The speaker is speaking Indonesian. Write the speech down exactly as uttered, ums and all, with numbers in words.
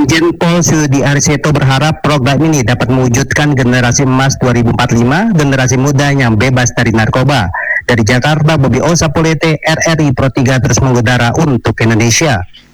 Irjen Pol Sudi Ariseto berharap program ini dapat mewujudkan generasi emas dua ribu empat puluh lima, generasi muda yang bebas dari narkoba. Dari Jakarta, Bobi Osapolete, R R I Pro tiga terus mengudara untuk Indonesia.